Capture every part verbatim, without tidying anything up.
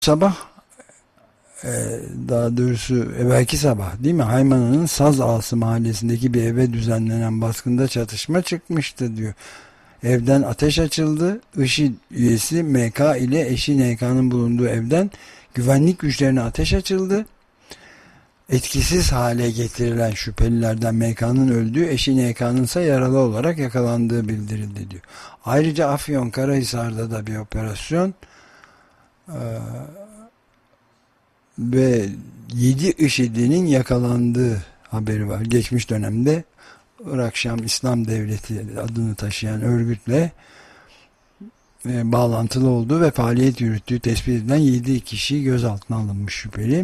sabah, e, daha doğrusu evvelki sabah değil mi? Haymana'nın Saz Ağası mahallesindeki bir eve düzenlenen baskında çatışma çıkmıştı diyor. Evden ateş açıldı. IŞİD üyesi M K ile eşi N K'nın bulunduğu evden güvenlik güçlerine ateş açıldı. Etkisiz hale getirilen şüphelilerden M K'nın öldüğü, eşi N K'nın ise yaralı olarak yakalandığı bildirildi diyor. Ayrıca Afyonkarahisar'da da bir operasyon e, ve yedi IŞİD'in yakalandığı haberi var. Geçmiş dönemde Irak Şam İslam Devleti adını taşıyan örgütle e, bağlantılı olduğu ve faaliyet yürüttüğü tespit edilen yedi kişi gözaltına alınmış şüpheli.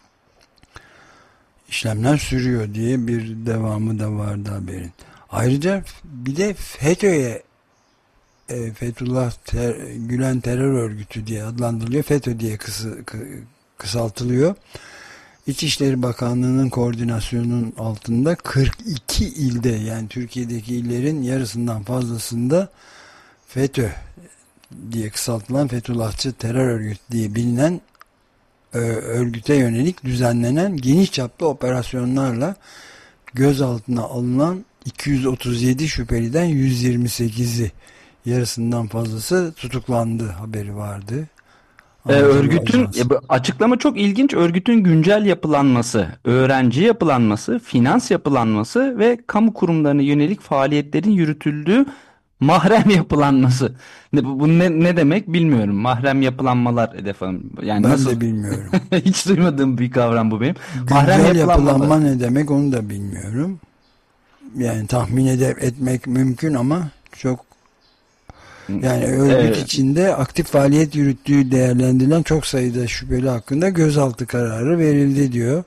İşlemler sürüyor diye bir devamı da vardı haberin. Ayrıca bir de FETÖ'ye, e, Fethullah Ter Gülen Terör Örgütü diye adlandırılıyor. FETÖ diye kısı, kısaltılıyor. İçişleri Bakanlığı'nın koordinasyonunun altında kırk iki ilde, yani Türkiye'deki illerin yarısından fazlasında FETÖ diye kısaltılan Fethullahçı terör örgütü diye bilinen örgüte yönelik düzenlenen geniş çaplı operasyonlarla gözaltına alınan iki yüz otuz yedi şüpheliden yüz yirmi sekizi, yarısından fazlası tutuklandı haberi vardı. Ee, Anadolu örgütün Ajansı. ya bu açıklama çok ilginç. Örgütün güncel yapılanması, öğrenci yapılanması, finans yapılanması ve kamu kurumlarına yönelik faaliyetlerin yürütüldüğü mahrem yapılanması. Ne, bu, bu ne, ne demek bilmiyorum. Mahrem yapılanmalar efendim. Yani Ben nasıl de bilmiyorum. hiç duymadığım bir kavram bu benim. Mahrem Güncel yapılanmalar. yapılanma ne demek onu da bilmiyorum. Yani tahmin ede- etmek mümkün ama çok, yani örgüt Ee, içinde aktif faaliyet yürüttüğü değerlendirilen çok sayıda şüpheli hakkında gözaltı kararı verildi diyor.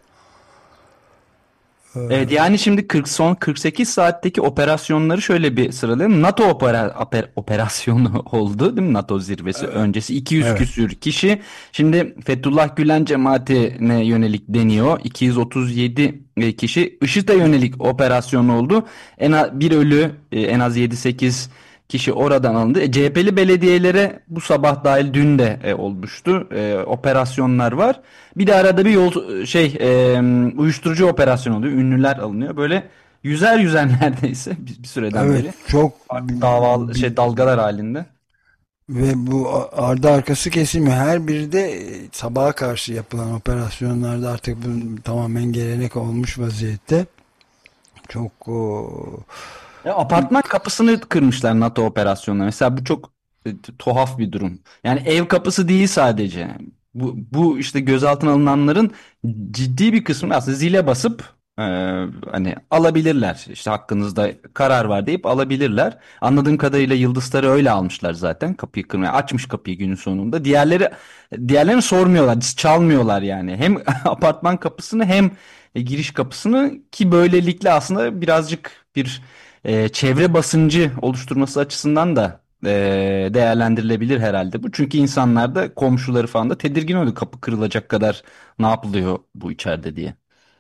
Evet, yani şimdi kırk son kırk sekiz saatteki operasyonları şöyle bir sıralayalım. NATO opera, oper- operasyonu oldu değil mi? NATO zirvesi öncesi iki yüz Evet. küsür kişi. Şimdi Fethullah Gülen cemaatine yönelik deniyor. iki yüz otuz yedi kişi. IŞİD'e yönelik operasyon oldu. En az bir ölü, e, en az yedi sekiz kişi oradan alındı. E, C H P'li belediyelere bu sabah dahil dün de e, olmuştu. E, operasyonlar var. Bir de arada bir yol şey e, uyuşturucu operasyon oluyor. Ünlüler alınıyor. Böyle yüzer yüzer neredeyse bir, bir süreden Evet, beri. çok Dava bi- şey dalgalar halinde. ve bu ardı arkası kesilmiyor. Her biri de e, sabaha karşı yapılan operasyonlarda artık bu tamamen gelenek olmuş vaziyette. Çok o, Ya apartman kapısını kırmışlar NATO operasyonuna. Mesela bu çok e, tuhaf bir durum. Yani ev kapısı değil sadece. Bu, bu işte gözaltına alınanların ciddi bir kısmı aslında zile basıp e, hani alabilirler. İşte hakkınızda karar var deyip alabilirler. Anladığım kadarıyla Yıldızları öyle almışlar zaten. Kapıyı kırmaya açmış kapıyı günün sonunda. Diğerleri diğerlerini sormuyorlar, çalmıyorlar yani. Hem apartman kapısını hem e, giriş kapısını, ki böylelikle aslında birazcık bir e, çevre basıncı oluşturması açısından da e, değerlendirilebilir herhalde bu. Çünkü insanlar da, komşuları falan da tedirgin oluyor, kapı kırılacak kadar ne yapılıyor bu içeride diye.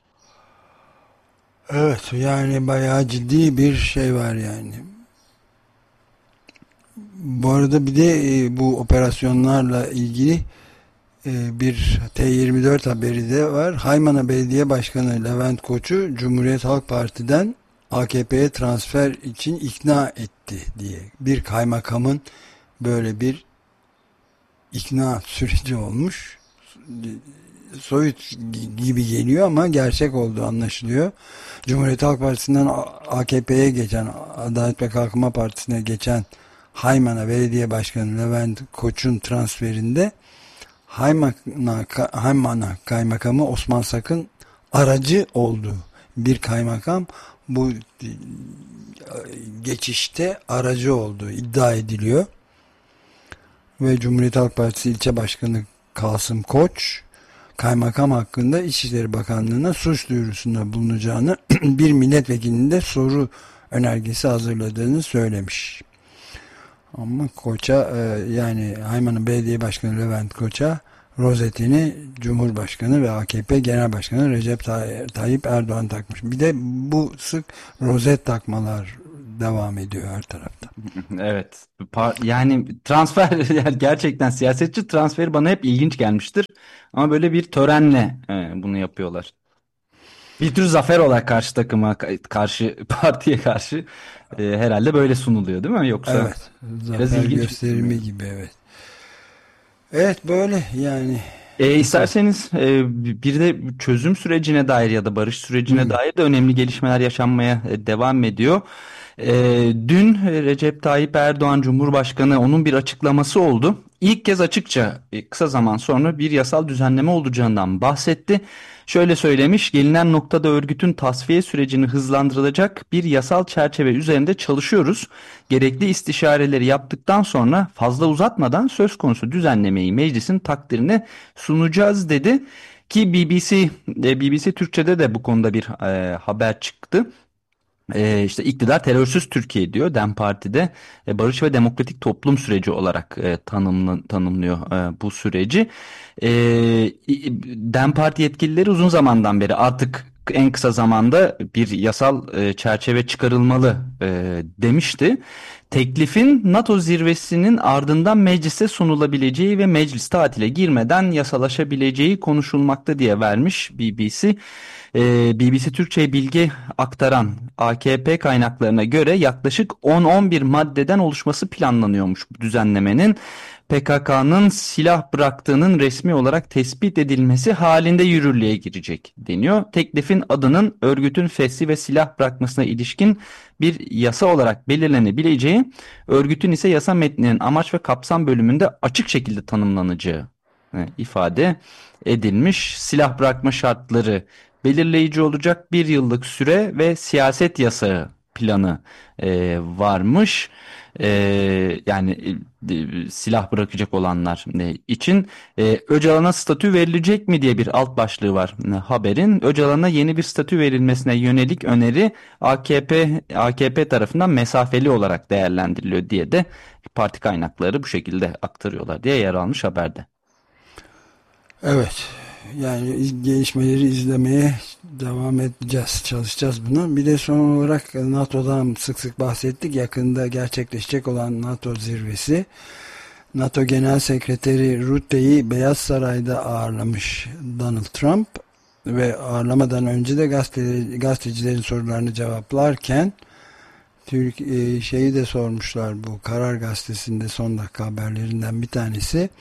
evet, yani bayağı ciddi bir şey var yani. Bu arada bir de e, bu operasyonlarla ilgili e, bir T yirmi dört haberi de var. Haymana Belediye Başkanı Levent Koç'u Cumhuriyet Halk Parti'den A K P'ye transfer için ikna etti diye. Bir kaymakamın böyle bir ikna süreci olmuş. Soyut gibi geliyor ama gerçek olduğu anlaşılıyor. Cumhuriyet Halk Partisi'nden A K P'ye geçen, Adalet ve Kalkınma Partisi'ne geçen Haymana Belediye Başkanı Levent Koç'un transferinde Haymana, Haymana Kaymakamı Osman Sakın aracı oldu. Bir kaymakam bu geçişte aracı olduğu iddia ediliyor. Ve Cumhuriyet Halk Partisi İlçe Başkanı Kasım Koç, kaymakam hakkında İçişleri Bakanlığı'na suç duyurusunda bulunacağını, bir milletvekilinin de soru önergesi hazırladığını söylemiş. Ama Koç'a, e, yani Haymana Belediye Başkanı Levent Koç'a rozetini Cumhurbaşkanı ve A K P Genel Başkanı Recep Tayyip Erdoğan takmış. Bir de bu sık rozet takmalar devam ediyor her tarafta. Evet. Yani transfer yani gerçekten siyasetçi transferi bana hep ilginç gelmiştir. Ama böyle bir törenle e, bunu yapıyorlar. Bir tür zafer olarak karşı takıma karşı partiye karşı e, herhalde böyle sunuluyor değil mi? Yoksa Evet, biraz zafer ilginç bir durum gösterimi yani. gibi, evet. Evet, böyle yani. E, Kısa. isterseniz e, bir de çözüm sürecine dair ya da barış sürecine Hı. dair de önemli gelişmeler yaşanmaya e, devam ediyor. E, dün e, Recep Tayyip Erdoğan Cumhurbaşkanı onun bir açıklaması oldu. İlk kez açıkça e, kısa zaman sonra bir yasal düzenleme olacağından bahsetti. Şöyle söylemiş, gelinen noktada örgütün tasfiye sürecini hızlandırılacak bir yasal çerçeve üzerinde çalışıyoruz. Gerekli istişareleri yaptıktan sonra fazla uzatmadan söz konusu düzenlemeyi meclisin takdirine sunacağız dedi. Ki B B C, e, B B C Türkçe'de de bu konuda bir e, haber çıktı. E, işte iktidar terörsüz Türkiye diyor. DEM Parti'de e, barış ve demokratik toplum süreci olarak e, tanımlı, tanımlıyor e, bu süreci. E, DEM Parti yetkilileri uzun zamandan beri artık en kısa zamanda bir yasal e, çerçeve çıkarılmalı e, demişti. Teklifin NATO zirvesinin ardından meclise sunulabileceği ve meclis tatile girmeden yasalaşabileceği konuşulmakta diye vermiş B B C. Ee, B B C Türkçe'ye bilgi aktaran A K P kaynaklarına göre yaklaşık on on bir maddeden oluşması planlanıyormuş bu düzenlemenin. P K K'nın silah bıraktığının resmi olarak tespit edilmesi halinde yürürlüğe girecek deniyor. Teklifin adının örgütün fesli ve silah bırakmasına ilişkin bir yasa olarak belirlenebileceği, örgütün ise yasa metninin amaç ve kapsam bölümünde açık şekilde tanımlanacağı e, ifade edilmiş. Silah bırakma şartları belirleyici olacak, bir yıllık süre ve siyaset yasağı planı e, varmış. E, yani e, silah bırakacak olanlar e, için e, Öcalan'a statü verilecek mi diye bir alt başlığı var e, haberin. Öcalan'a yeni bir statü verilmesine yönelik öneri A K P A K P tarafından mesafeli olarak değerlendiriliyor diye de parti kaynakları bu şekilde aktarıyorlar diye yer almış haberde. Evet. Yani iz- gelişmeleri izlemeye devam edeceğiz. Çalışacağız bunu. Bir de son olarak NATO'dan sık sık bahsettik. Yakında gerçekleşecek olan NATO zirvesi. NATO Genel Sekreteri Rutte'yi Beyaz Saray'da ağırlamış Donald Trump ve ağırlamadan önce de gazeteleri, gazetecilerin sorularını cevaplarken Türk e, şeyi de sormuşlar, bu Karar Gazetesi'nde son dakika haberlerinden bir tanesi.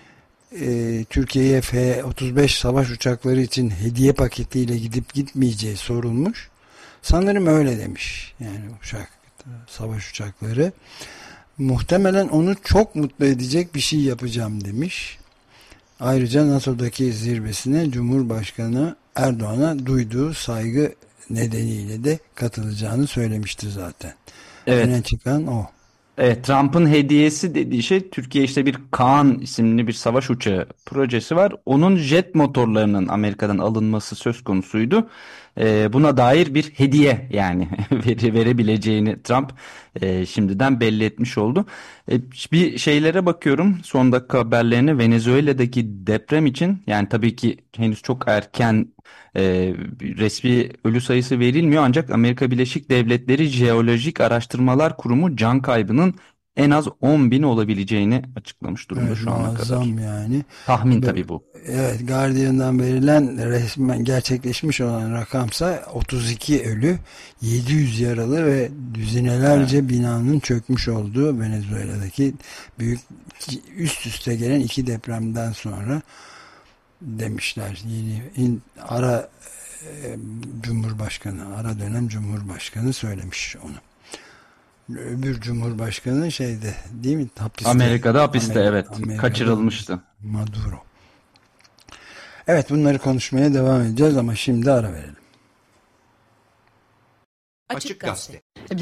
E, Türkiye'ye F otuz beş savaş uçakları için hediye paketiyle gidip gitmeyeceği sorulmuş. Sanırım öyle demiş. Yani uçak, savaş uçakları. Muhtemelen onu çok mutlu edecek bir şey yapacağım demiş. Ayrıca NATO'daki zirvesine Cumhurbaşkanı Erdoğan'a duyduğu saygı nedeniyle de katılacağını söylemişti zaten. Evet. Öne çıkan o. Evet, Trump'ın hediyesi dediği şey, Türkiye işte bir Kaan isimli bir savaş uçağı projesi var. Onun jet motorlarının Amerika'dan alınması söz konusuydu. Ee, buna dair bir hediye yani vere, verebileceğini Trump e, şimdiden belli etmiş oldu. E, bir şeylere bakıyorum, son dakika haberlerine. Venezuela'daki deprem için, yani tabii ki henüz çok erken, e, resmi ölü sayısı verilmiyor, ancak Amerika Birleşik Devletleri Jeolojik Araştırmalar Kurumu can kaybının en az on bin olabileceğini açıklamış durumda Evet, şu ana kadar. muazzam yani. Tahmin Be- tabii bu. Evet, Guardian'dan verilen resmen gerçekleşmiş olan rakamsa otuz iki ölü, yedi yüz yaralı ve Evet. düzinelerce binanın çökmüş olduğu Venezuela'daki büyük, üst üste gelen iki depremden sonra demişler. Yeni in, ara e, Cumhurbaşkanı, ara dönem Cumhurbaşkanı söylemiş onu. Öbür Cumhurbaşkanı şeyde değil mi? Hapiste. Amerika'da hapiste, Amerika, evet, Amerika'da hapiste. kaçırılmıştı. Maduro. Evet, bunları konuşmaya devam edeceğiz ama şimdi ara verelim. Açık Gazete.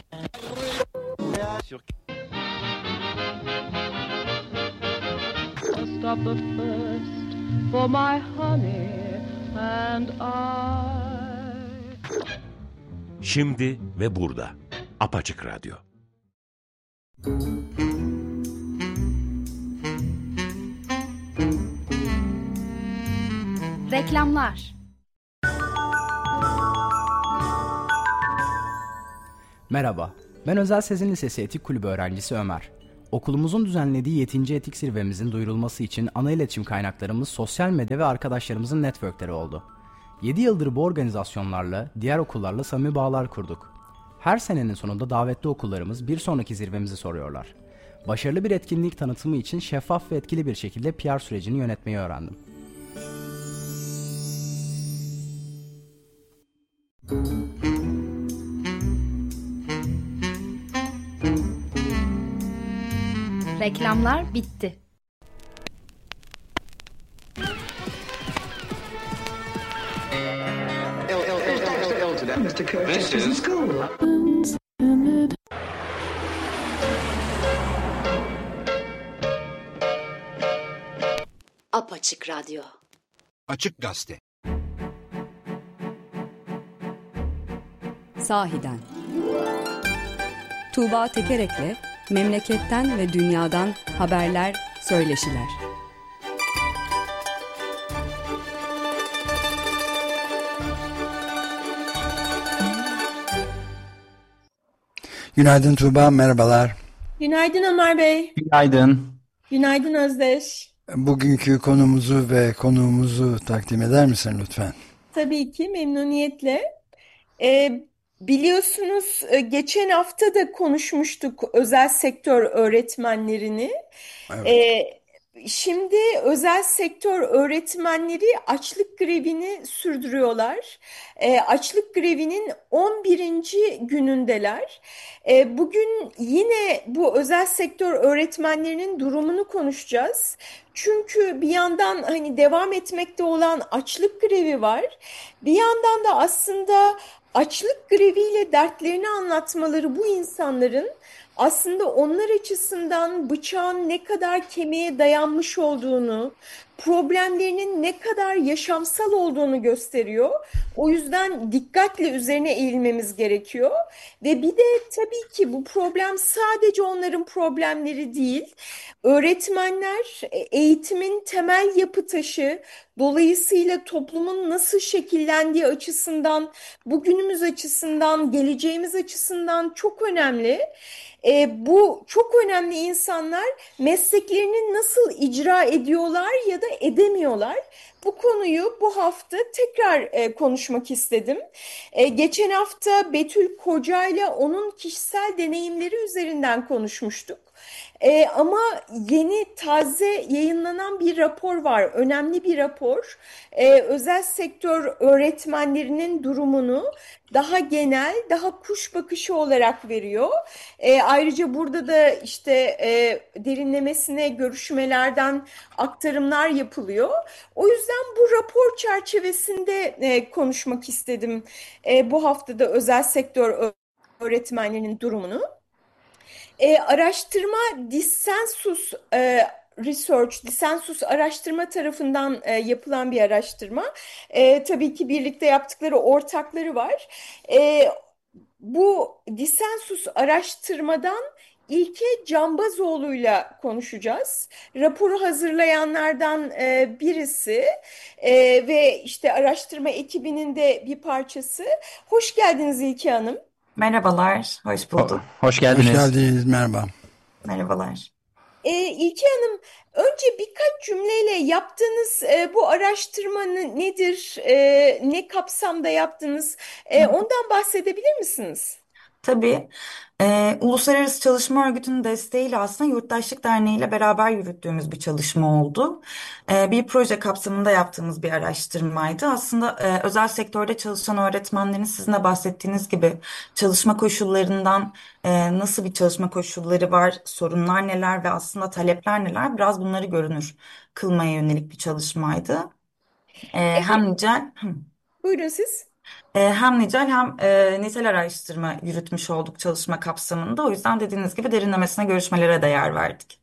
Stop the first for my honey and I. Şimdi ve burada. Apaçık Radyo. Reklamlar. Merhaba, Ben Özel Sezin Lisesi Etik Kulübü öğrencisi Ömer. Okulumuzun düzenlediği yedinci etik zirvemizin duyurulması için ana iletişim kaynaklarımız sosyal medya ve arkadaşlarımızın networkleri oldu. yedi yıldır bu organizasyonlarla, diğer okullarla samimi bağlar kurduk. Her senenin sonunda davetli okullarımız bir sonraki zirvemizi soruyorlar. Başarılı bir etkinlik tanıtımı için şeffaf ve etkili bir şekilde P R sürecini yönetmeyi öğrendim. Reklamlar bitti. Apaçık Radyo. Açık Gazete. Sahiden. Tuğba Tekerek'le memleketten ve dünyadan haberler, söyleşiler. Günaydın Tuğba, merhabalar. Günaydın Ömer Bey. Günaydın. Günaydın Özdeş. Bugünkü konumuzu ve konuğumuzu takdim eder misin lütfen? Tabii ki memnuniyetle. Ee, biliyorsunuz e, geçen hafta da konuşmuştuk özel sektör öğretmenlerini. Evet. Ee, Şimdi özel sektör öğretmenleri açlık grevini sürdürüyorlar. Ee, açlık grevinin on birinci günündeler. Ee, bugün yine bu özel sektör öğretmenlerinin durumunu konuşacağız. Çünkü bir yandan hani devam etmekte olan açlık grevi var. Bir yandan da aslında açlık greviyle dertlerini anlatmaları bu insanların aslında onlar açısından bıçağın ne kadar kemiğe dayanmış olduğunu, problemlerinin ne kadar yaşamsal olduğunu gösteriyor. O yüzden dikkatle üzerine eğilmemiz gerekiyor. Ve bir de tabii ki bu problem sadece onların problemleri değil. Öğretmenler e, eğitimin temel yapı taşı, dolayısıyla toplumun nasıl şekillendiği açısından, bugünümüz açısından, geleceğimiz açısından çok önemli. E, bu çok önemli insanlar mesleklerini nasıl icra ediyorlar ya da edemiyorlar. Bu konuyu bu hafta tekrar e, konuşmak istedim. E, geçen hafta Betül Koca ile onun kişisel deneyimleri üzerinden konuşmuştuk. E, ama yeni taze yayınlanan bir rapor var, önemli bir rapor. E, özel sektör öğretmenlerinin durumunu daha genel, daha kuş bakışı olarak veriyor. E, ayrıca burada da işte e, derinlemesine görüşmelerden aktarımlar yapılıyor. O yüzden bu rapor çerçevesinde e, konuşmak istedim e, bu haftada özel sektör öğretmenlerinin durumunu. E, araştırma Dissensus e, Research, Dissensus araştırma tarafından e, yapılan bir araştırma. E, tabii ki birlikte yaptıkları ortakları var. E, bu Dissensus araştırmadan İlke Cambazoğlu'yla konuşacağız. Raporu hazırlayanlardan e, birisi e, ve işte araştırma ekibinin de bir parçası. Hoş geldiniz İlke Hanım. Merhabalar, hoş Ho- bulduk. Hoş Hoş geldiniz. geldiniz, merhaba. Merhabalar. E, İlke Hanım, önce birkaç cümleyle yaptığınız e, bu araştırma ne- nedir, e, ne kapsamda yaptınız, E, ondan bahsedebilir misiniz? Tabii, e, Uluslararası Çalışma Örgütü'nün desteğiyle aslında Yurttaşlık Derneği ile beraber yürüttüğümüz bir çalışma oldu. E, bir proje kapsamında yaptığımız bir araştırmaydı. Aslında e, özel sektörde çalışan öğretmenlerin sizin de bahsettiğiniz gibi çalışma koşullarından e, nasıl bir çalışma koşulları var, sorunlar neler ve aslında talepler neler biraz bunları görünür kılmaya yönelik bir çalışmaydı. E, Evet, hem nicel... Hı. buyurun siz. E, hem nicel hem e, nitel araştırma yürütmüş olduk çalışma kapsamında. O yüzden dediğiniz gibi derinlemesine görüşmelere de yer verdik.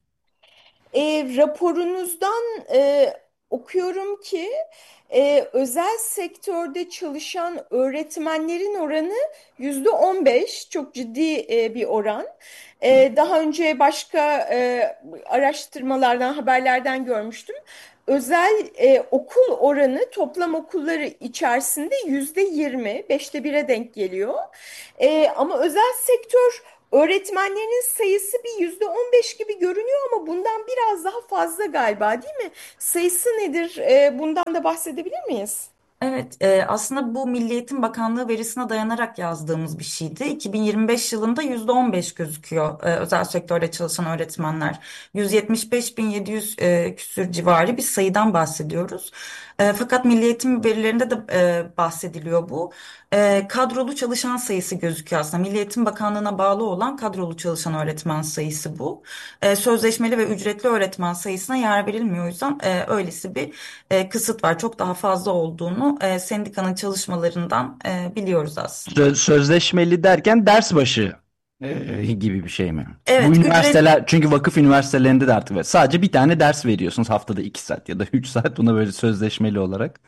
E, raporunuzdan e, okuyorum ki e, özel sektörde çalışan öğretmenlerin oranı yüzde on beş, çok ciddi e, bir oran. E, daha önce başka e, araştırmalardan, haberlerden görmüştüm. Özel e, okul oranı toplam okulları içerisinde yüzde yirmi, beşte bire denk geliyor. E, ama özel sektör öğretmenlerin sayısı bir yüzde on beş gibi görünüyor ama bundan biraz daha fazla galiba, değil mi? Sayısı nedir? E, bundan da bahsedebilir miyiz? Evet, e, aslında bu Milli Eğitim Bakanlığı verisine dayanarak yazdığımız bir şeydi. iki bin yirmi beş yılında yüzde on beş gözüküyor e, özel sektörde çalışan öğretmenler. yüz yetmiş beş bin yedi yüz e, küsür civarı bir sayıdan bahsediyoruz. E, fakat Milli Eğitim verilerinde de e, bahsediliyor bu. E, kadrolu çalışan sayısı gözüküyor aslında. Milli Eğitim Bakanlığı'na bağlı olan kadrolu çalışan öğretmen sayısı bu. E, sözleşmeli ve ücretli öğretmen sayısına yer verilmiyor. O yüzden e, öylesi bir e, kısıt var. Çok daha fazla olduğunu e, sendikanın çalışmalarından e, biliyoruz aslında. Sö- sözleşmeli derken ders başı e, gibi bir şey mi? Bu Evet, ücret üniversiteler, çünkü vakıf üniversitelerinde de artık var. Sadece bir tane ders veriyorsunuz haftada iki saat ya da üç saat, buna böyle sözleşmeli olarak.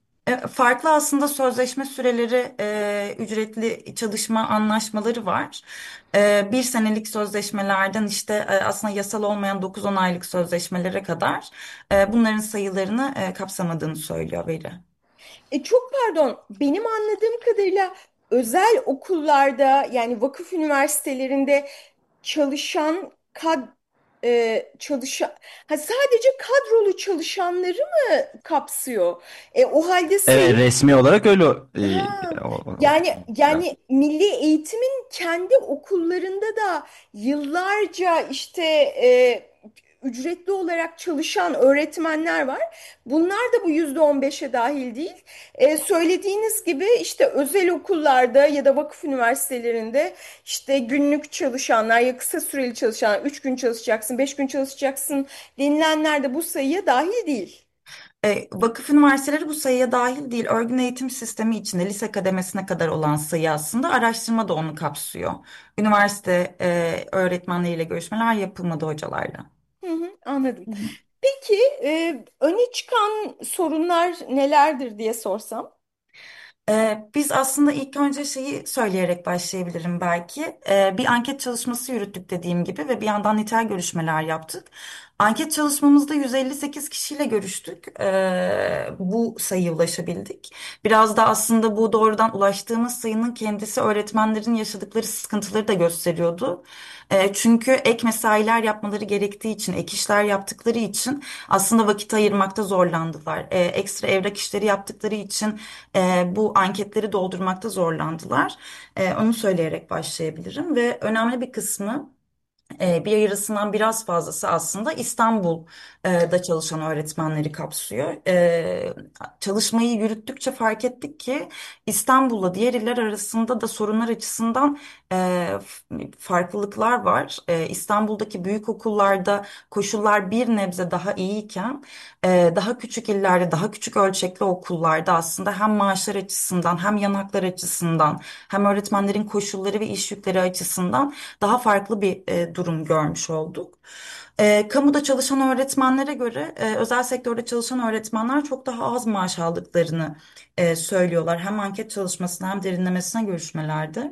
e, farklı aslında sözleşme süreleri, e, ücretli çalışma anlaşmaları var. E, bir senelik sözleşmelerden işte e, aslında yasal olmayan dokuz on aylık sözleşmelere kadar e, bunların sayılarını e, kapsamadığını söylüyor veri. E, çok pardon, benim anladığım kadarıyla özel okullarda yani vakıf üniversitelerinde çalışan kad e, çalışan ha, sadece kadrolu çalışanları mı kapsıyor? E, o halde sayı. Evet, resmi olarak öyle. e, Ha, o- o- yani o- yani milli eğitimin kendi okullarında da yıllarca işte e, ücretli olarak çalışan öğretmenler var. Bunlar da bu yüzde on beşe dahil değil. E, söylediğiniz gibi işte özel okullarda ya da vakıf üniversitelerinde işte günlük çalışanlar ya kısa süreli çalışanlar, üç gün çalışacaksın, beş gün çalışacaksın denilenler de bu sayıya dahil değil. E, vakıf üniversiteleri bu sayıya dahil değil. Örgün eğitim sistemi içinde lise kademesine kadar olan sayı aslında araştırma da onu kapsıyor. Üniversite e, öğretmenleriyle görüşmeler yapılmadı hocalarla. Hı hı, anladım. Peki e, öne çıkan sorunlar nelerdir diye sorsam? Ee, biz aslında ilk önce şeyi söyleyerek başlayabilirim belki. Ee, bir anket çalışması yürüttük dediğim gibi ve bir yandan nitel görüşmeler yaptık. Anket çalışmamızda yüz elli sekiz kişiyle görüştük. Ee, bu sayıya ulaşabildik. Biraz da aslında bu doğrudan ulaştığımız sayının kendisi öğretmenlerin yaşadıkları sıkıntıları da gösteriyordu. Ee, çünkü ek mesailer yapmaları gerektiği için, ek işler yaptıkları için aslında vakit ayırmakta zorlandılar. Ee, ekstra evrak işleri yaptıkları için e, bu anketleri doldurmakta zorlandılar. E, onu söyleyerek başlayabilirim ve önemli bir kısmı e, bir yarısından biraz fazlası aslında İstanbul'da çalışan öğretmenleri kapsıyor. E, çalışmayı yürüttükçe fark ettik ki İstanbul'la diğer iller arasında da sorunlar açısından e, f- farklılıklar var. E, İstanbul'daki büyük okullarda koşullar bir nebze daha iyiyken e, daha küçük illerde, daha küçük ölçekli okullarda aslında hem maaşlar açısından hem yanaklar açısından hem öğretmenlerin koşulları ve iş yükleri açısından daha farklı bir e, durum görmüş olduk. E, kamuda çalışan öğretmenlere göre e, özel sektörde çalışan öğretmenler çok daha az maaş aldıklarını e, söylüyorlar. Hem anket çalışmasına hem derinlemesine görüşmelerde.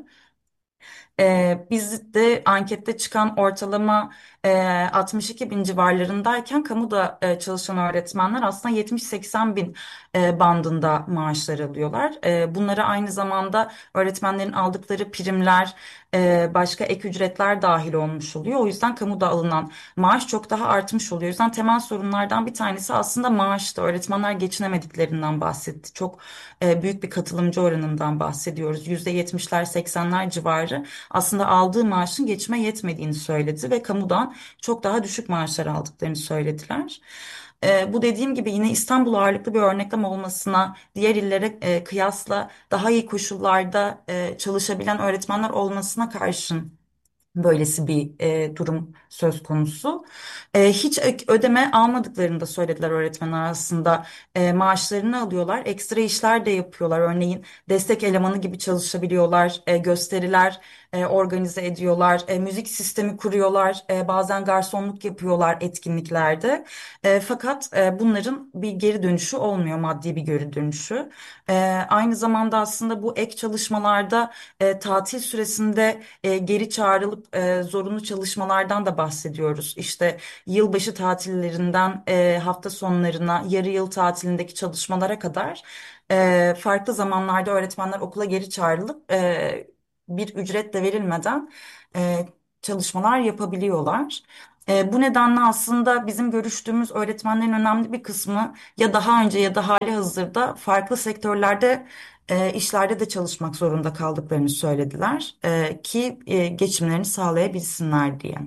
Ee, biz de ankette çıkan ortalama e, altmış iki bin civarlarındayken kamuda e, çalışan öğretmenler aslında yetmiş seksen bin e, bandında maaşlar alıyorlar. E, bunlara aynı zamanda öğretmenlerin aldıkları primler, e, başka ek ücretler dahil olmuş oluyor. O yüzden kamuda alınan maaş çok daha artmış oluyor. O yüzden temel sorunlardan bir tanesi aslında maaştı. Öğretmenler geçinemediklerinden bahsetti. Çok e, büyük bir katılımcı oranından bahsediyoruz. yüzde yetmişler seksenler civarı aslında aldığı maaşın geçime yetmediğini söyledi ve kamudan çok daha düşük maaşlar aldıklarını söylediler. E, bu dediğim gibi yine İstanbul ağırlıklı bir örneklem olmasına, diğer illere e, kıyasla daha iyi koşullarda e, çalışabilen öğretmenler olmasına karşın böylesi bir e, durum söz konusu. E, hiç ö- ödeme almadıklarını da söylediler öğretmenler aslında. E, maaşlarını alıyorlar, ekstra işler de yapıyorlar. Örneğin destek elemanı gibi çalışabiliyorlar, e, gösteriler e, organize ediyorlar, e, müzik sistemi kuruyorlar, e, bazen garsonluk yapıyorlar etkinliklerde. E, fakat e, bunların bir geri dönüşü olmuyor, maddi bir geri dönüşü. E, aynı zamanda aslında bu ek çalışmalarda e, tatil süresinde e, geri çağrılıp e, zorunlu çalışmalardan da bahsediyoruz. İşte yılbaşı tatillerinden e, hafta sonlarına, yarı yıl tatilindeki çalışmalara kadar e, farklı zamanlarda öğretmenler okula geri çağrılıp e, bir ücret de verilmeden e, çalışmalar yapabiliyorlar. E, bu nedenle aslında bizim görüştüğümüz öğretmenlerin önemli bir kısmı ya daha önce ya da hali hazırda farklı sektörlerde e, işlerde de çalışmak zorunda kaldıklarını söylediler e, ki e, geçimlerini sağlayabilsinler diye.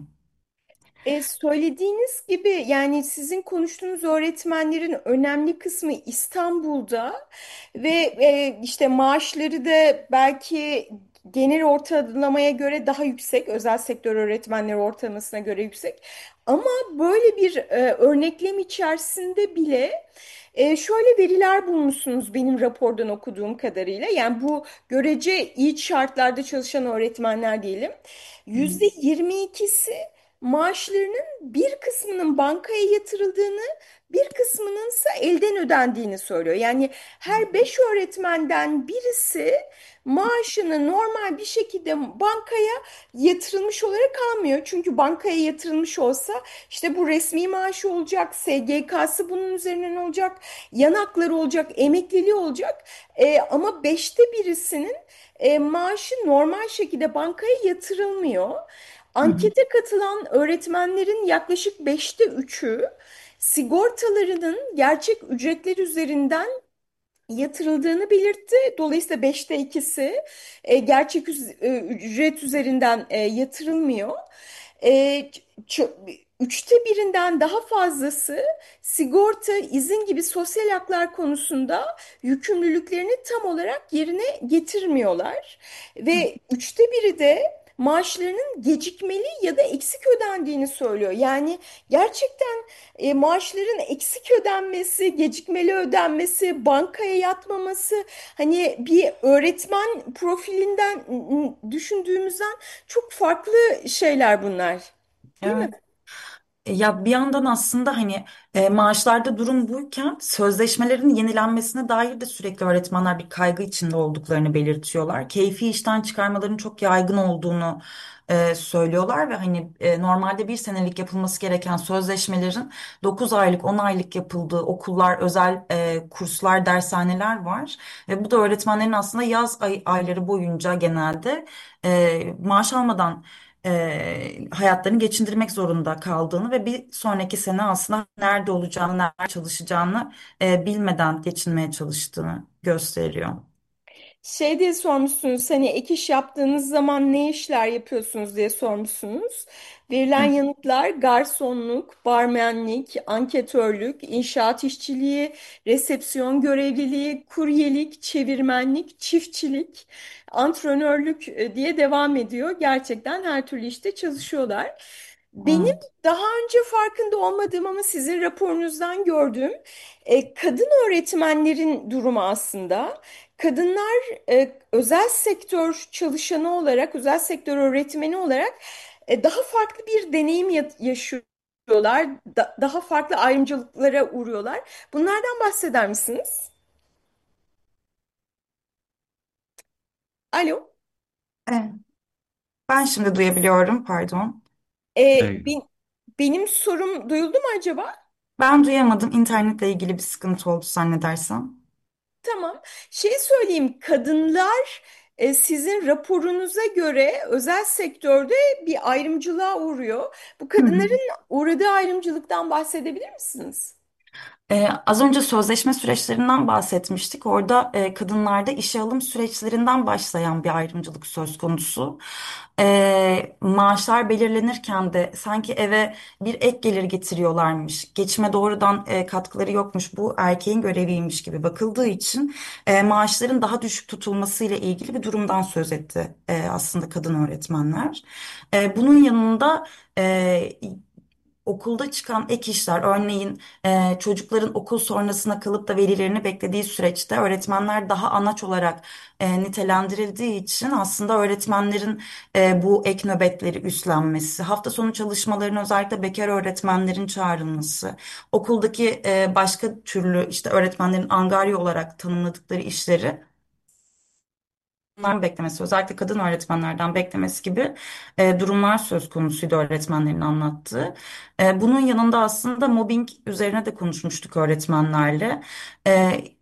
E, söylediğiniz gibi yani sizin konuştuğunuz öğretmenlerin önemli kısmı İstanbul'da ve e, işte maaşları da belki genel ortalamaya göre daha yüksek, özel sektör öğretmenleri ortalamasına göre yüksek. Ama böyle bir e, örneklem içerisinde bile e, şöyle veriler bulmuşsunuz benim rapordan okuduğum kadarıyla. Yani bu görece iyi şartlarda çalışan öğretmenler diyelim. Yüzde yirmi ikisi maaşlarının bir kısmının bankaya yatırıldığını, bir kısmının ise elden ödendiğini söylüyor. Yani her beş öğretmenden birisi maaşını normal bir şekilde bankaya yatırılmış olarak almıyor. Çünkü bankaya yatırılmış olsa işte bu resmi maaşı olacak, S G K'sı bunun üzerinden olacak, yanakları olacak, emekliliği olacak. E, ama beşte birisinin e, maaşı normal şekilde bankaya yatırılmıyor. Hı hı. Ankete katılan öğretmenlerin yaklaşık beşte üçü sigortalarının gerçek ücretler üzerinden yatırıldığını belirtti. Dolayısıyla beşte ikisi e, gerçek üz- e, ücret üzerinden e, yatırılmıyor. E, ç- Üçte birinden daha fazlası sigorta, izin gibi sosyal haklar konusunda yükümlülüklerini tam olarak yerine getirmiyorlar. Ve üçte biri de maaşlarının gecikmeli ya da eksik ödendiğini söylüyor. Yani gerçekten e, maaşların eksik ödenmesi, gecikmeli ödenmesi, bankaya yatmaması, hani bir öğretmen profilinden ı, düşündüğümüzden çok farklı şeyler bunlar, değil mi? Evet. E, Ya bir yandan aslında hani e, maaşlarda durum buyken sözleşmelerin yenilenmesine dair de sürekli öğretmenler bir kaygı içinde olduklarını belirtiyorlar. Keyfi işten çıkarmaların çok yaygın olduğunu e, söylüyorlar ve hani e, normalde bir senelik yapılması gereken sözleşmelerin dokuz aylık, on aylık yapıldığı okullar, özel e, kurslar, dershaneler var ve bu da öğretmenlerin aslında yaz ay, ayları boyunca genelde e, maaş almadan e, hayatlarını geçindirmek zorunda kaldığını ve bir sonraki sene aslında nerede olacağını, nerede çalışacağını e, bilmeden geçinmeye çalıştığını gösteriyor. Şey diye sormuşsunuz, hani ek iş yaptığınız zaman ne işler yapıyorsunuz diye sormuşsunuz. Verilen Hı. yanıtlar garsonluk, barmenlik, anketörlük, inşaat işçiliği, resepsiyon görevliliği, kuryelik, çevirmenlik, çiftçilik, antrenörlük e, diye devam ediyor. Gerçekten her türlü işte çalışıyorlar. Benim Evet. daha önce farkında olmadığım ama sizin raporunuzdan gördüğüm e, kadın öğretmenlerin durumu aslında. Kadınlar e, özel sektör çalışanı olarak, özel sektör öğretmeni olarak e, daha farklı bir deneyim ya- yaşıyorlar, da- daha farklı ayrımcılıklara uğruyorlar. Bunlardan bahseder misiniz? Alo, Evet. Ben şimdi duyabiliyorum, pardon. e, Evet. ben- benim sorum duyuldu mu acaba? Ben duyamadım. İnternetle ilgili bir sıkıntı oldu zannedersem. Tamam. Şey söyleyeyim, kadınlar e, sizin raporunuza göre özel sektörde bir ayrımcılığa uğruyor. Bu Hı hı. kadınların uğradığı ayrımcılıktan bahsedebilir misiniz? Ee, az önce sözleşme süreçlerinden bahsetmiştik. Orada e, kadınlarda işe alım süreçlerinden başlayan bir ayrımcılık söz konusu. Ee, maaşlar belirlenirken de sanki eve bir ek gelir getiriyorlarmış, geçime doğrudan e, katkıları yokmuş, bu erkeğin göreviymiş gibi bakıldığı için e, maaşların daha düşük tutulması ile ilgili bir durumdan söz etti e, aslında kadın öğretmenler. E, bunun yanında e, okulda çıkan ek işler, örneğin e, çocukların okul sonrasına kalıp da velilerini beklediği süreçte öğretmenler daha anaç olarak e, nitelendirildiği için aslında öğretmenlerin e, bu ek nöbetleri üstlenmesi, hafta sonu çalışmalarına özellikle bekar öğretmenlerin çağrılması, okuldaki e, başka türlü işte öğretmenlerin angarya olarak tanımladıkları işleri beklemesi, özellikle kadın öğretmenlerden beklemesi gibi e, durumlar söz konusuydu öğretmenlerin anlattığı. E, bunun yanında aslında mobbing üzerine de konuşmuştuk öğretmenlerle. E,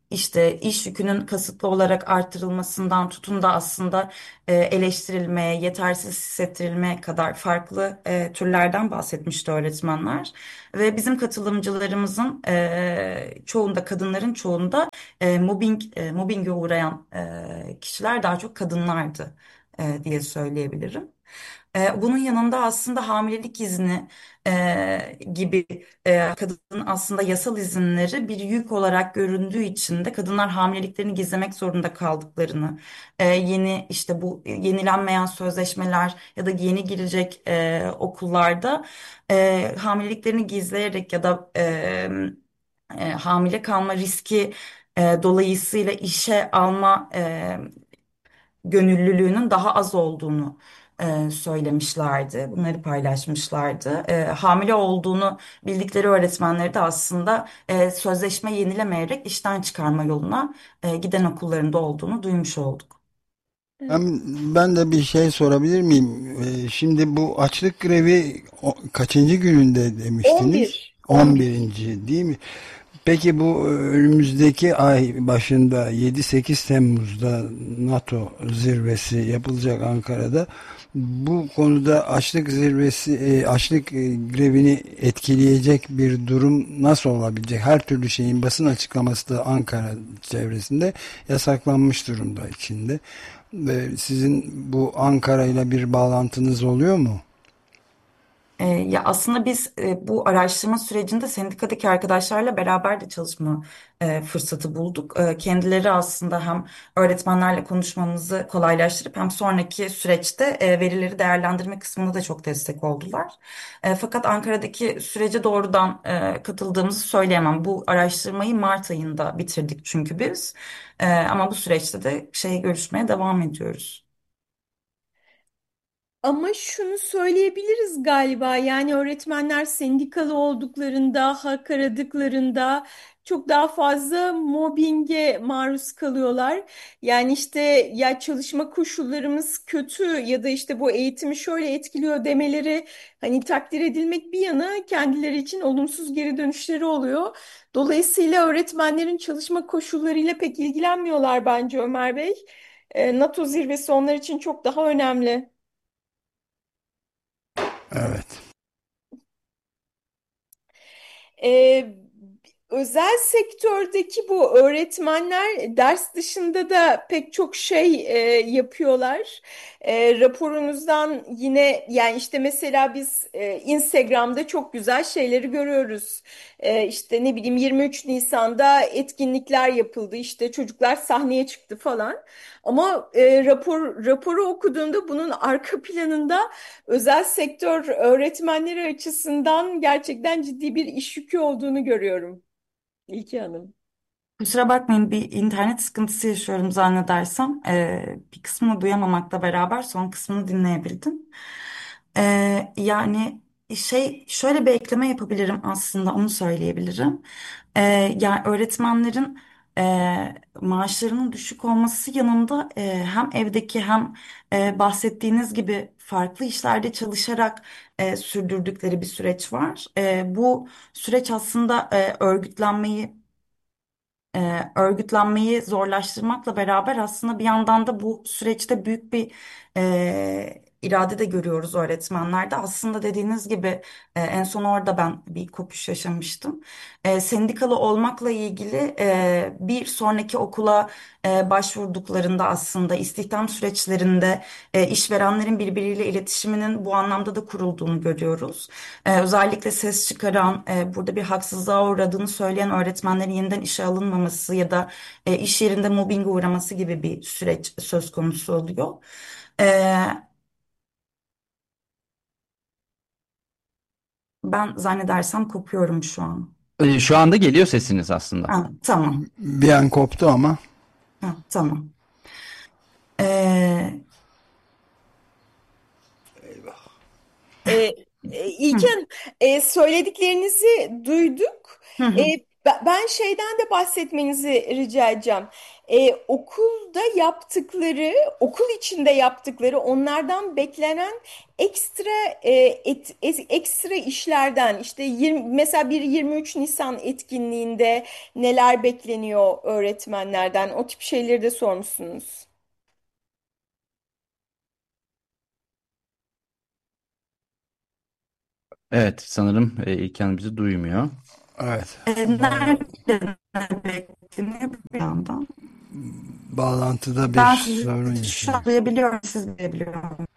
işte iş yükünün kasıtlı olarak artırılmasından tutun da aslında e, eleştirilmeye, yetersiz hissettirilmeye kadar farklı e, türlerden bahsetmişti öğretmenler. Ve bizim katılımcılarımızın e, çoğunda, kadınların çoğunda e, mobbing, e, mobbinge uğrayan e, kişiler daha çok kadınlardı e, diye söyleyebilirim. E, bunun yanında aslında hamilelik izni e, gibi e, kadının aslında yasal izinleri bir yük olarak göründüğü için de kadınlar hamileliklerini gizlemek zorunda kaldıklarını, e, yeni işte bu yenilenmeyen sözleşmeler ya da yeni girecek e, okullarda e, hamileliklerini gizleyerek ya da e, e, hamile kalma riski e, dolayısıyla işe alma e, gönüllülüğünün daha az olduğunu e, söylemişlerdi. Bunları paylaşmışlardı. E, hamile olduğunu bildikleri öğretmenleri de aslında e, sözleşme yenilemeyerek işten çıkarma yoluna e, giden okullarında olduğunu duymuş olduk. Ben, ben de bir şey sorabilir miyim? Ee, şimdi bu açlık grevi o- kaçıncı gününde demiştiniz? on bir. on bir. on birinci değil mi? Peki bu önümüzdeki ay başında yedi sekiz Temmuz'da NATO zirvesi yapılacak Ankara'da. Bu konuda açlık zirvesi, e, açlık e, grevini etkileyecek bir durum nasıl olabilecek? Her türlü şeyin basın açıklaması da Ankara çevresinde yasaklanmış durumda içinde. Ve sizin bu Ankara ile bir bağlantınız oluyor mu? E, ya aslında biz e, bu araştırma sürecinde sendikadaki arkadaşlarla beraber de çalışma e, fırsatı bulduk. E, kendileri aslında hem öğretmenlerle konuşmamızı kolaylaştırıp hem sonraki süreçte e, verileri değerlendirme kısmında da çok destek oldular. E, fakat Ankara'daki sürece doğrudan e, katıldığımızı söyleyemem. Bu araştırmayı Mart ayında bitirdik çünkü biz. E, ama bu süreçte de şey görüşmeye devam ediyoruz. Ama şunu söyleyebiliriz galiba, yani öğretmenler sendikalı olduklarında, hak aradıklarında çok daha fazla mobbinge maruz kalıyorlar. Yani işte ya çalışma koşullarımız kötü ya da işte bu eğitimi şöyle etkiliyor demeleri hani takdir edilmek bir yana kendileri için olumsuz geri dönüşleri oluyor. Dolayısıyla öğretmenlerin çalışma koşullarıyla pek ilgilenmiyorlar bence Ömer Bey. E, NATO zirvesi onlar için çok daha önemli. Evet. Ee, Özel sektördeki bu öğretmenler ders dışında da pek çok şey e, yapıyorlar. E, raporunuzdan yine yani işte mesela biz e, Instagram'da çok güzel şeyleri görüyoruz. E, işte ne bileyim yirmi üç Nisan'da etkinlikler yapıldı. İşte çocuklar sahneye çıktı falan. Ama e, rapor raporu okuduğumda bunun arka planında özel sektör öğretmenleri açısından gerçekten ciddi bir iş yükü olduğunu görüyorum İlki Hanım. Kusura bakmayın, bir internet sıkıntısı yaşıyorum zannedersem. Ee, bir kısmını duyamamakla beraber son kısmını dinleyebildim. Ee, yani şey şöyle bir ekleme yapabilirim, aslında onu söyleyebilirim. Ee, yani öğretmenlerin e, maaşlarının düşük olması yanında e, hem evdeki hem e, bahsettiğiniz gibi farklı işlerde çalışarak e, sürdürdükleri bir süreç var. E, bu süreç aslında e, örgütlenmeyi e, örgütlenmeyi zorlaştırmakla beraber aslında bir yandan da bu süreçte büyük bir e, irade de görüyoruz öğretmenlerde. Aslında dediğiniz gibi e, en son orada ben bir kopuş yaşamıştım. E, sendikalı olmakla ilgili e, bir sonraki okula e, başvurduklarında aslında istihdam süreçlerinde e, işverenlerin birbiriyle iletişiminin bu anlamda da kurulduğunu görüyoruz. Ee, özellikle ses çıkaran, e, burada bir haksızlığa uğradığını söyleyen öğretmenlerin yeniden işe alınmaması ya da e, iş yerinde mobbinge uğraması gibi bir süreç söz konusu oluyor. Ee, Ben zannedersem kopuyorum şu an. E, Şu anda geliyor sesiniz aslında. Ha, tamam. Bir an koptu ama. Ha, tamam. Ee, Ee, e, hı, İlki Hanım, e, söylediklerinizi duyduk. hı, E, hı. Ben ben şeyden de bahsetmenizi rica edeceğim. Ee, okulda yaptıkları, okul içinde yaptıkları, onlardan beklenen ekstra e, et- es- ekstra işlerden, işte yirmi, mesela bir yirmi üç Nisan etkinliğinde neler bekleniyor öğretmenlerden, o tip şeyleri de sormuşsunuz. Evet, sanırım e, İlker Hanım bizi duymuyor. Evet. E, Ba- nerede ne bekleniyor bir yandan? Bağlantıda bir Ben sizi sorun şu an yaşadık. duyabiliyorum, siz duyabiliyorum.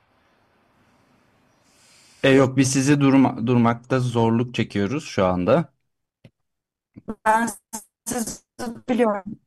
E, yok, biz sizi durma, durmakta zorluk çekiyoruz şu anda. Ben sizi biliyorum.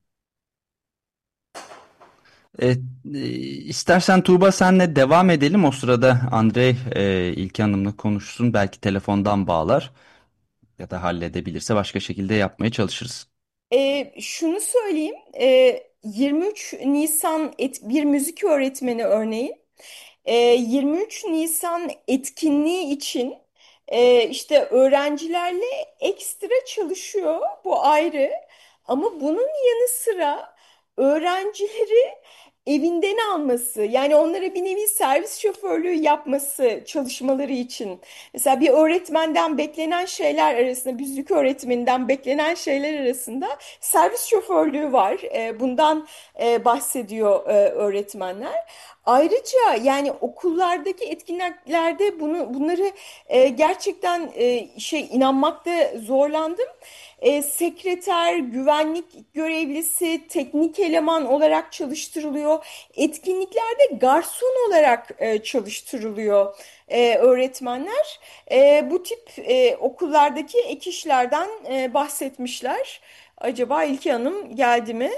E, e, istersen Tuğba senle devam edelim. O sırada Andrei e, İlker Hanım'la konuşsun. Belki telefondan bağlar ya da halledebilirse başka şekilde yapmaya çalışırız. Ee, şunu söyleyeyim, ee, yirmi üç Nisan et, bir müzik öğretmeni örneğin. E, yirmi üç Nisan etkinliği için e, işte öğrencilerle ekstra çalışıyor. Bu ayrı. Ama bunun yanı sıra öğrencileri evinden alması, yani onlara bir nevi servis şoförlüğü yapması çalışmaları için. Mesela bir öğretmenden beklenen şeyler arasında, müzik öğretmeninden beklenen şeyler arasında servis şoförlüğü var. E, bundan e, bahsediyor e, öğretmenler. Ayrıca yani okullardaki etkinliklerde bunu bunları e, gerçekten e, şey inanmakta zorlandım. E, sekreter, güvenlik görevlisi, teknik eleman olarak çalıştırılıyor. Etkinliklerde garson olarak e, çalıştırılıyor e, öğretmenler. E, bu tip e, okullardaki ek işlerden e, bahsetmişler. Acaba İlki Hanım geldi mi?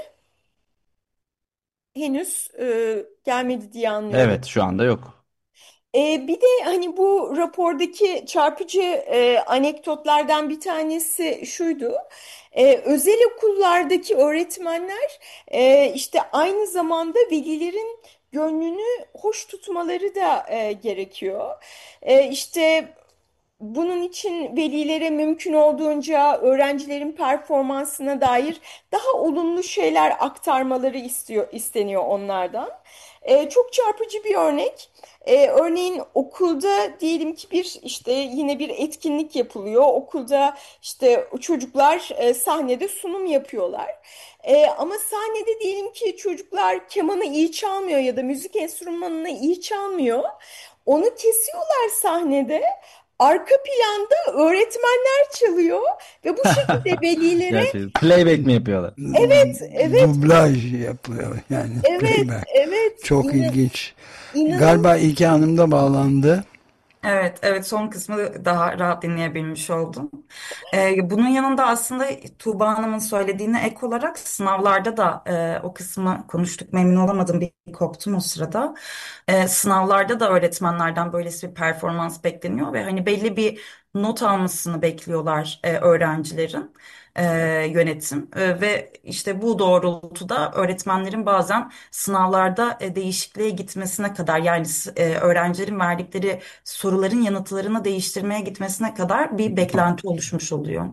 Henüz e, gelmedi diye anlıyorum. Evet, şu anda yok. E, bir de hani bu rapordaki çarpıcı e, anekdotlardan bir tanesi şuydu. E, özel okullardaki öğretmenler e, işte aynı zamanda velilerin gönlünü hoş tutmaları da e, gerekiyor. E, işte bunun için velilere mümkün olduğunca öğrencilerin performansına dair daha olumlu şeyler aktarmaları istiyor, isteniyor onlardan. Ee, çok çarpıcı bir örnek. Ee, örneğin okulda diyelim ki bir işte yine bir etkinlik yapılıyor. Okulda işte çocuklar e, sahnede sunum yapıyorlar. Ee, ama sahnede diyelim ki çocuklar kemanı iyi çalmıyor ya da müzik enstrümanını iyi çalmıyor. Onu kesiyorlar sahnede. Arka planda öğretmenler çalıyor ve bu şekilde velilere Gerçi playback mi yapıyorlar? evet, evet, Dublaj yapılıyor yani, evet, playback. evet, Çok inan, ilginç. inanın, Galiba İlke Hanım da bağlandı. Evet, evet, son kısmı daha rahat dinleyebilmiş oldum. Ee, bunun yanında aslında Tuğba Hanım'ın söylediğine ek olarak sınavlarda da e, o kısmı konuştuk. Memnun olamadım, bir koptum o sırada. Ee, sınavlarda da öğretmenlerden böylesi bir performans bekleniyor ve hani belli bir not almasını bekliyorlar e, öğrencilerin e, yönetim. E, ve işte bu doğrultuda öğretmenlerin bazen sınavlarda e, değişikliğe gitmesine kadar, yani e, öğrencilerin verdikleri soruların yanıtlarını değiştirmeye gitmesine kadar bir beklenti oluşmuş oluyor.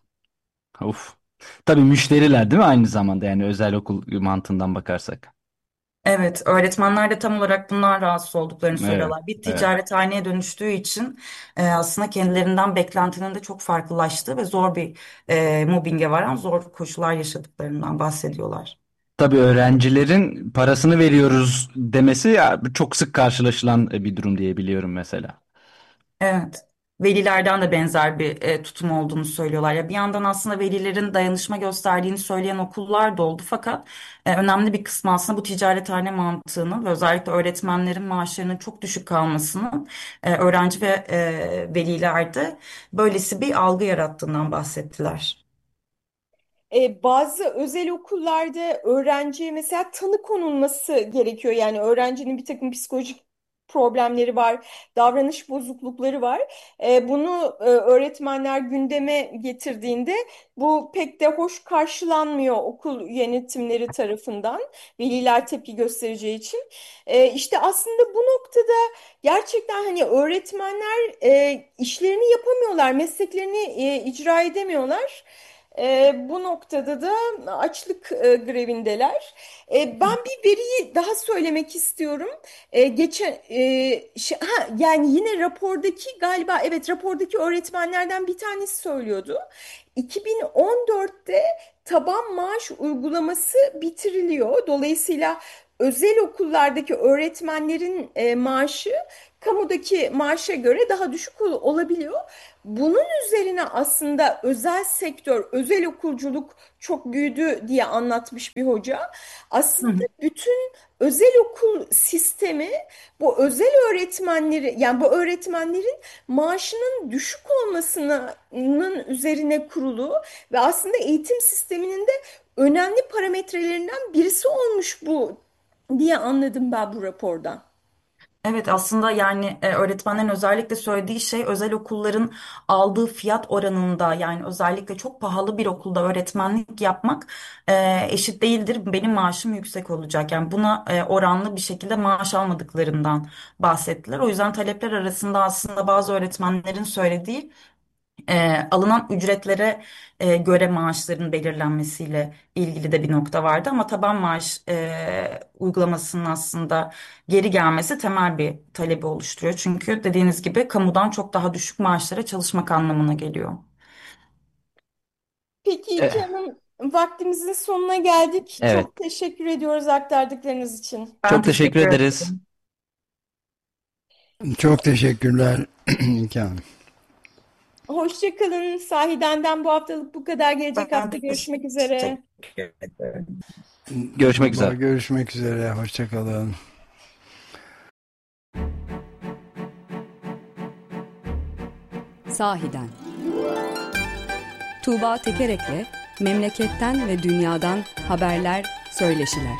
Uf. Tabii müşteriler değil mi aynı zamanda, yani özel okul mantığından bakarsak. Evet, öğretmenler de tam olarak bundan rahatsız olduklarını Evet, söylüyorlar. Bir evet. ticarethaneye dönüştüğü için e, aslında kendilerinden beklentinin de çok farklılaştığı ve zor bir e, mobbinge varan zor koşullar yaşadıklarından bahsediyorlar. Tabii öğrencilerin parasını veriyoruz demesi ya, çok sık karşılaşılan bir durum diye biliyorum mesela. Evet. Velilerden de benzer bir e, tutum olduğunu söylüyorlar. Ya bir yandan aslında velilerin dayanışma gösterdiğini söyleyen okullar da oldu, fakat e, önemli bir kısmı aslında bu ticarethane mantığının ve özellikle öğretmenlerin maaşlarının çok düşük kalmasının e, öğrenci ve e, velilerde böylesi bir algı yarattığından bahsettiler. E, bazı özel okullarda öğrenciye mesela tanı konulması gerekiyor. Yani öğrencinin bir takım psikolojik problemleri var, davranış bozuklukları var. E, bunu e, öğretmenler gündeme getirdiğinde bu pek de hoş karşılanmıyor okul yönetimleri tarafından. Veliler tepki göstereceği için. E, işte aslında bu noktada gerçekten hani öğretmenler e, işlerini yapamıyorlar, mesleklerini e, icra edemiyorlar. E, bu noktada da açlık e, grevindeler. E, ben bir veriyi daha söylemek istiyorum. E, geçen e, şey- ha, yani yine rapordaki galiba evet rapordaki öğretmenlerden bir tanesi söylüyordu. iki bin on dörtte taban maaş uygulaması bitiriliyor. Dolayısıyla özel okullardaki öğretmenlerin e, maaşı kamudaki maaşa göre daha düşük ol- olabiliyor. Bunun üzerine aslında özel sektör, özel okulculuk çok büyüdü diye anlatmış bir hoca. Hı Aslında hı. bütün özel okul sistemi bu özel öğretmenleri yani bu öğretmenlerin maaşının düşük olmasının üzerine kurulu ve aslında eğitim sisteminin de önemli parametrelerinden birisi olmuş bu diye anladım ben bu rapordan. Evet, aslında yani e, öğretmenlerin özellikle söylediği şey özel okulların aldığı fiyat oranında, yani özellikle çok pahalı bir okulda öğretmenlik yapmak e, eşit değildir. Benim maaşım yüksek olacak. Yani buna e, oranlı bir şekilde maaş almadıklarından bahsettiler. O yüzden talepler arasında aslında bazı öğretmenlerin söylediği e, alınan ücretlere e, göre maaşların belirlenmesiyle ilgili de bir nokta vardı, ama taban maaş e, uygulamasının aslında geri gelmesi temel bir talebi oluşturuyor. Çünkü dediğiniz gibi kamudan çok daha düşük maaşlara çalışmak anlamına geliyor. Peki Eh, canım, vaktimizin sonuna geldik. evet. Çok teşekkür ediyoruz aktardıklarınız için. Ben Çok teşekkür teşekkür ederiz. ederim. Çok teşekkürler. İmkan. Hoşça kalın. Sahiden'den bu haftalık bu kadar. Gelecek Ben hafta görüşmek üzere. teşekkür ederim. Görüşmek üzere. Görüşmek üzere. Hoşça kalın. Sahiden. Tuğba Tekerek'le memleketten ve dünyadan haberler, söyleşiler.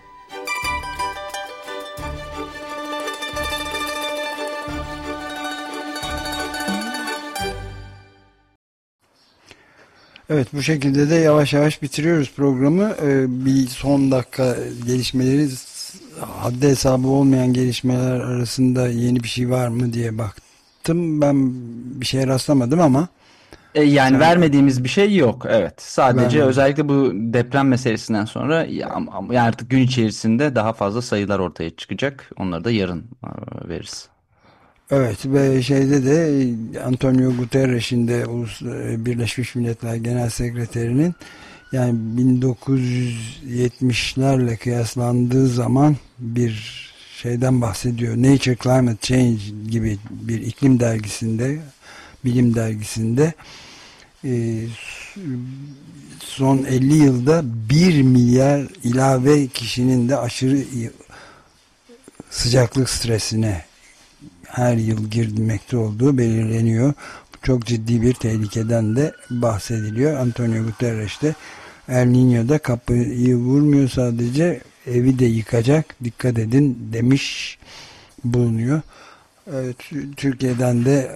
Evet, bu şekilde de yavaş yavaş bitiriyoruz programı. Ee, bir son dakika gelişmeleri, haddi hesabı olmayan gelişmeler arasında yeni bir şey var mı diye baktım. Ben bir şeye rastlamadım ama E, yani sen vermediğimiz bir şey yok. Evet. Sadece vermedin. özellikle bu deprem meselesinden sonra ya, ama- yani artık gün içerisinde daha fazla sayılar ortaya çıkacak. Onları da yarın e, veririz. Evet, ve şeyde de Antonio Guterres'in de Ulus Birleşmiş Milletler Genel Sekreterinin, yani bin dokuz yüz yetmişlerle kıyaslandığı zaman bir şeyden bahsediyor. Nature Climate Change gibi bir iklim dergisinde, bilim dergisinde e, son elli yılda bir milyar ilave kişinin de aşırı sıcaklık stresine her yıl girmekte olduğu belirleniyor. Çok ciddi bir tehlikeden de bahsediliyor. Antonio Guterres de El Niño'da kapıyı vurmuyor, sadece evi de yıkacak, dikkat edin demiş bulunuyor. Evet, Türkiye'den de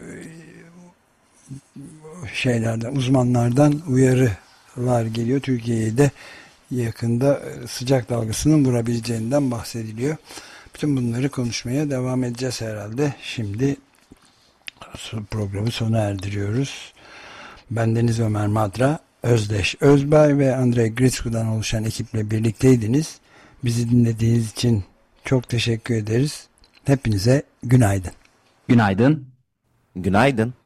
şeylerden, uzmanlardan uyarılar geliyor. Türkiye'ye de yakında sıcak dalgasının vurabileceğinden bahsediliyor. Bütün bunları konuşmaya devam edeceğiz herhalde. Şimdi programı sona erdiriyoruz. Bendeniz Ömer Madra, Özdeş Özbay ve Andrei Gritsku'dan oluşan ekiple birlikteydiniz. Bizi dinlediğiniz için çok teşekkür ederiz. Hepinize günaydın. Günaydın. Günaydın.